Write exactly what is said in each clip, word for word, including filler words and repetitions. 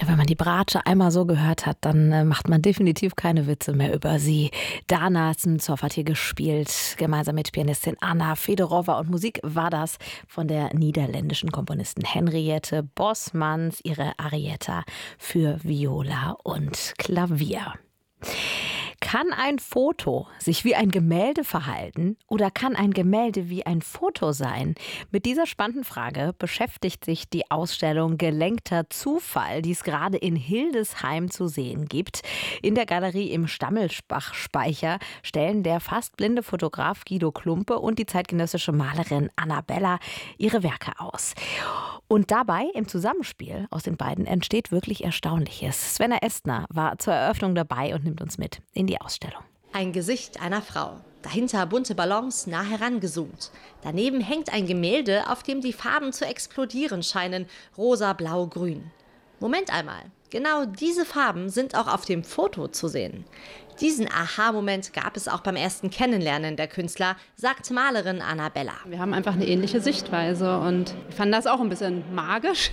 wenn man die Bratsche einmal so gehört hat, dann äh, macht man definitiv keine Witze mehr über sie. Dana Smzow hat hier gespielt, gemeinsam mit Pianistin Anna Fedorova. Und Musik war das von der niederländischen Komponistin Henriette Bosmans, ihre Arietta für Viola und Klavier. Kann ein Foto sich wie ein Gemälde verhalten oder kann ein Gemälde wie ein Foto sein? Mit dieser spannenden Frage beschäftigt sich die Ausstellung Gelenkter Zufall, die es gerade in Hildesheim zu sehen gibt. In der Galerie im Stammelbach-Speicher stellen der fast blinde Fotograf Guido Klumpe und die zeitgenössische Malerin Annabella ihre Werke aus. Und dabei, im Zusammenspiel aus den beiden, entsteht wirklich Erstaunliches. Svenna Estner war zur Eröffnung dabei und nimmt uns mit in die Ausstellung. Ein Gesicht einer Frau. Dahinter bunte Ballons nah herangezoomt. Daneben hängt ein Gemälde, auf dem die Farben zu explodieren scheinen. Rosa, blau, grün. Moment einmal. Genau diese Farben sind auch auf dem Foto zu sehen. Diesen Aha-Moment gab es auch beim ersten Kennenlernen der Künstler, sagt Malerin Annabella. Wir haben einfach eine ähnliche Sichtweise und ich fand das auch ein bisschen magisch.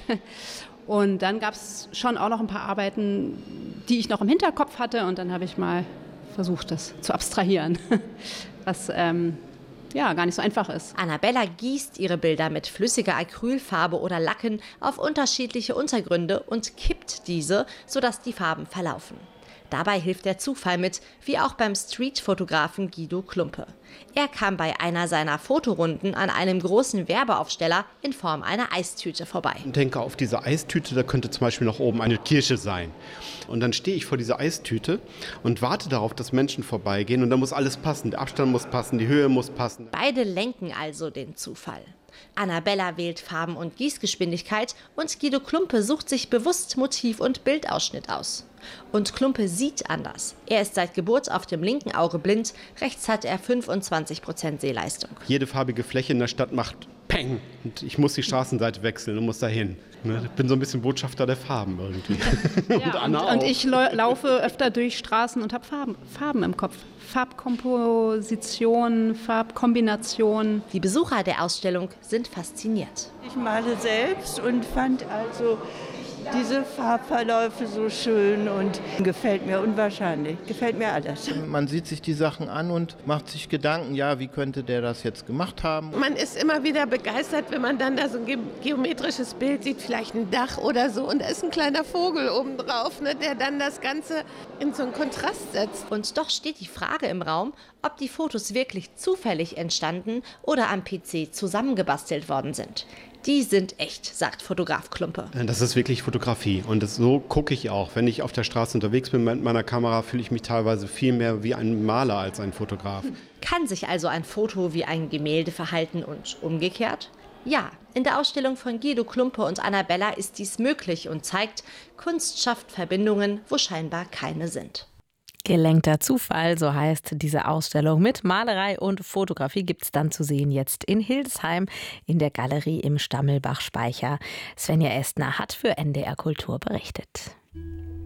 Und dann gab es schon auch noch ein paar Arbeiten, die ich noch im Hinterkopf hatte. Und dann habe ich mal versucht, das zu abstrahieren, was ähm, ja gar nicht so einfach ist. Annabella gießt ihre Bilder mit flüssiger Acrylfarbe oder Lacken auf unterschiedliche Untergründe und kippt diese, sodass die Farben verlaufen. Dabei hilft der Zufall mit, wie auch beim Streetfotografen Guido Klumpe. Er kam bei einer seiner Fotorunden an einem großen Werbeaufsteller in Form einer Eistüte vorbei. Ich denke, auf diese Eistüte, da könnte zum Beispiel noch oben eine Kirche sein. Und dann stehe ich vor dieser Eistüte und warte darauf, dass Menschen vorbeigehen. Und da muss alles passen. Der Abstand muss passen, die Höhe muss passen. Beide lenken also den Zufall. Annabella wählt Farben und Gießgeschwindigkeit und Guido Klumpe sucht sich bewusst Motiv und Bildausschnitt aus. Und Klumpe sieht anders. Er ist seit Geburt auf dem linken Auge blind, rechts hat er fünfundzwanzig Prozent Sehleistung. Jede farbige Fläche in der Stadt macht Peng und ich muss die Straßenseite wechseln und muss dahin. Ich bin so ein bisschen Botschafter der Farben irgendwie. Ja, und, Anna und, und ich laufe öfter durch Straßen und habe Farben, Farben im Kopf. Farbkomposition, Farbkombination. Die Besucher der Ausstellung sind fasziniert. Ich male selbst und fand also diese Farbverläufe so schön und gefällt mir unwahrscheinlich. Gefällt mir alles. Man sieht sich die Sachen an und macht sich Gedanken, ja, wie könnte der das jetzt gemacht haben? Man ist immer wieder begeistert, wenn man dann da so ein ge- geometrisches Bild sieht, vielleicht ein Dach oder so. Und da ist ein kleiner Vogel oben drauf, ne, der dann das Ganze in so einen Kontrast setzt. Und doch steht die Frage im Raum, ob die Fotos wirklich zufällig entstanden oder am P C zusammengebastelt worden sind. Die sind echt, sagt Fotograf Klumpe. Das ist wirklich Fotografie und das, so gucke ich auch. Wenn ich auf der Straße unterwegs bin mit meiner Kamera, fühle ich mich teilweise viel mehr wie ein Maler als ein Fotograf. Kann sich also ein Foto wie ein Gemälde verhalten und umgekehrt? Ja, in der Ausstellung von Guido Klumpe und Annabella ist dies möglich und zeigt, Kunst schafft Verbindungen, wo scheinbar keine sind. Gelenkter Zufall, so heißt diese Ausstellung mit Malerei und Fotografie, gibt es dann zu sehen jetzt in Hildesheim in der Galerie im Stammelbach-Speicher. Svenja Estner hat für N D R Kultur berichtet.